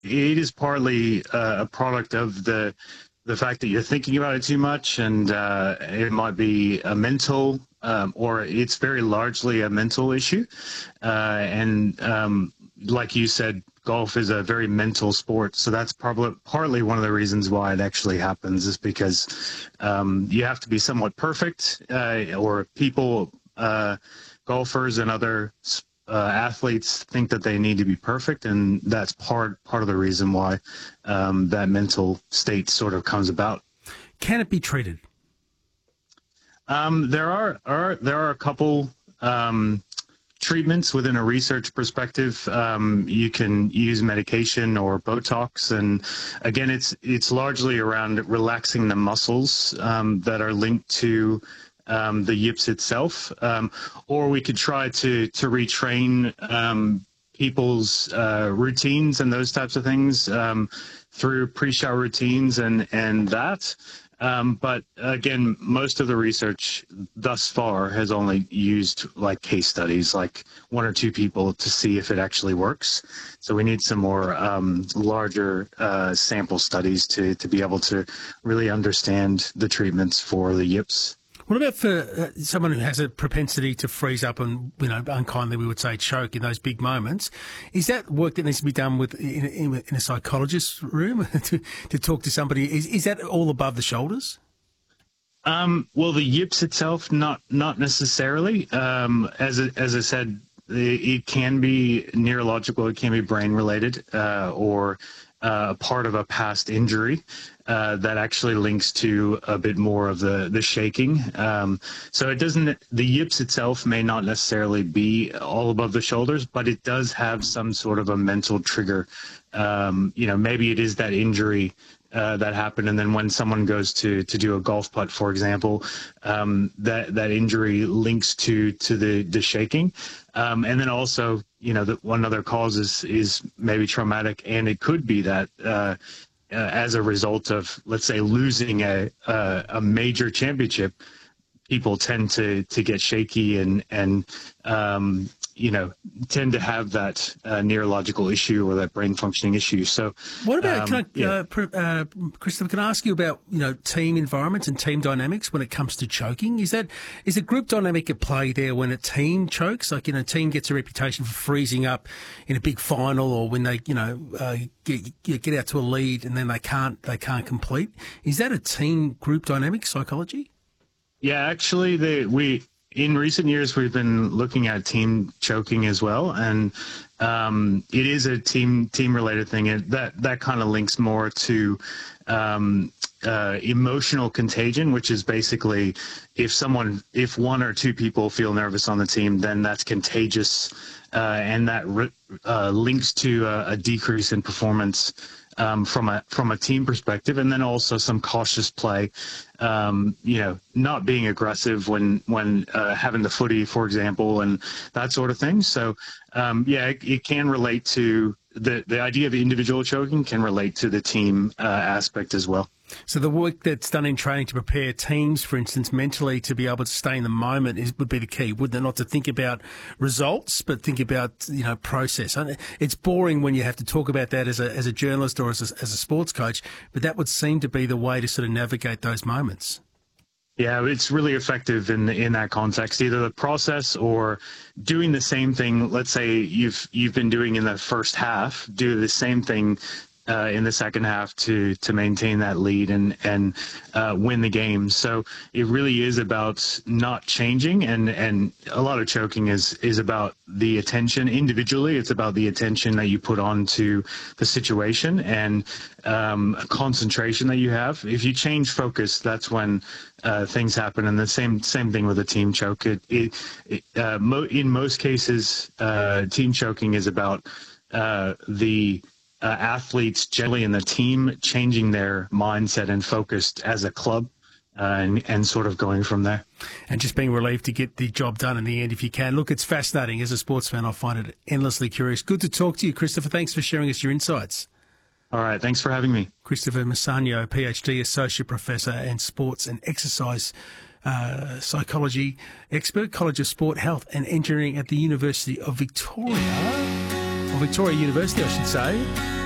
it is partly a product of the fact that you're thinking about it too much, and it might be a mental, or it's very largely a mental issue. And like you said, golf is a very mental sport, so that's probably partly one of the reasons why it actually happens, is because you have to be somewhat perfect, or people, golfers and other athletes think that they need to be perfect, and that's part of the reason why that mental state sort of comes about. Can it be treated? There are a couple treatments within a research perspective. You can use medication or Botox, and again, it's largely around relaxing the muscles that are linked to the yips itself, or we could try to retrain people's routines and those types of things through pre-shower routines and that. But again, most of the research thus far has only used like case studies, like one or two people, to see if it actually works. So we need some more larger sample studies to be able to really understand the treatments for the yips. What about for someone who has a propensity to freeze up and, unkindly we would say choke in those big moments? Is that work that needs to be done with in a psychologist's room to talk to somebody? Is that all above the shoulders? Well, the yips itself, not necessarily. As I said, it can be neurological, it can be brain related, or part of a past injury that actually links to a bit more of the shaking. So it doesn't, the yips itself may not necessarily be all above the shoulders, but it does have some sort of a mental trigger. Maybe it is that injury that happened, and then when someone goes to do a golf putt, for example, that injury links to the shaking. And then also, one other cause is maybe traumatic, and it could be that as a result of, let's say, losing a major championship, people tend to get shaky and tend to have that neurological issue or that brain functioning issue. So, what about, Christopher, can I ask you about, team environments and team dynamics when it comes to choking? Is a group dynamic at play there when a team chokes? Like, a team gets a reputation for freezing up in a big final, or when they, get out to a lead and then they can't complete. Is that a team group dynamic psychology? Yeah, actually, in recent years, we've been looking at team choking as well, and it is a team-related thing. That kind of links more to emotional contagion, which is basically if one or two people feel nervous on the team, then that's contagious, and that links to a decrease in performance from a team perspective, and then also some cautious play, not being aggressive when having the footy, for example, and that sort of thing. So, it can relate to the idea of individual choking can relate to the team aspect as well. So the work that's done in training to prepare teams, for instance, mentally to be able to stay in the moment would be the key, wouldn't it? Not to think about results, but think about, process. It's boring when you have to talk about that as a journalist or as a sports coach, but that would seem to be the way to sort of navigate those moments. Yeah, it's really effective in that context, either the process or doing the same thing. Let's say you've been doing in the first half, do the same thing in the second half to maintain that lead and win the game. So it really is about not changing, and a lot of choking is about the attention individually. It's about the attention that you put onto the situation and concentration that you have. If you change focus, that's when things happen. And the same thing with a team choke. In most cases, team choking is about the athletes generally in the team changing their mindset and focused as a club, and sort of going from there. And just being relieved to get the job done in the end if you can. Look, it's fascinating. As a sports fan, I find it endlessly curious. Good to talk to you, Christopher. Thanks for sharing us your insights. All right. Thanks for having me. Christopher Massagno, PhD, Associate Professor and Sports and Exercise Psychology Expert, College of Sport, Health and Engineering at the University of Victoria. Victoria University, I should say.